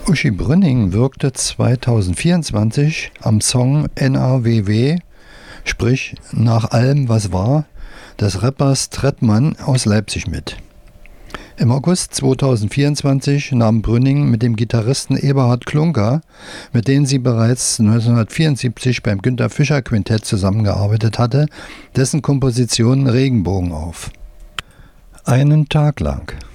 Uschi Brünning wirkte 2024 am Song NAWW, sprich Nach allem, was war, des Rappers Trettmann aus Leipzig mit. Im August 2024 nahm Brünning mit dem Gitarristen Eberhard Klunker, mit dem sie bereits 1974 beim Günter Fischer Quintett zusammengearbeitet hatte, dessen Komposition Regenbogen auf. Einen Tag lang.